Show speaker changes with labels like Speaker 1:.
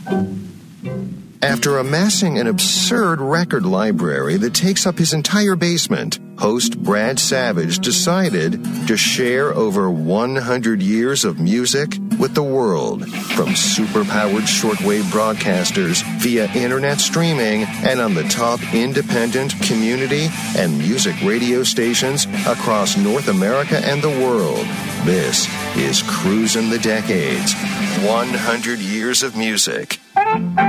Speaker 1: After amassing an absurd record library that takes up his entire basement, host Brad Savage decided to share over 100 years of music with the world, from super-powered shortwave broadcasters via internet streaming and on the top independent, community, and music radio stations across North America and the world. This is Cruisin' the Decades, 100 years of music.